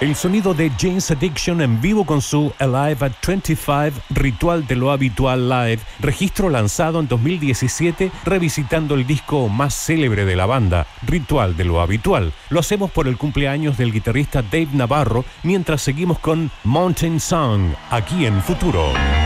El sonido de Jane's Addiction en vivo con su Alive at 25, Ritual de lo Habitual Live, registro lanzado en 2017 revisitando el disco más célebre de la banda, Ritual de lo Habitual. Lo hacemos por el cumpleaños del guitarrista Dave Navarro, mientras seguimos con Mountain Song, aquí en Futuro.